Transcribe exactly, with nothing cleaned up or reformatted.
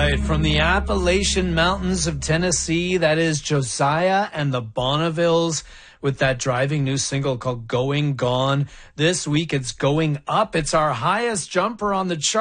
right, from the Appalachian Mountains of Tennessee, that is Josiah and the Bonnevilles with that driving new single called Going Gone. This week it's going up. It's our highest jumper on the chart.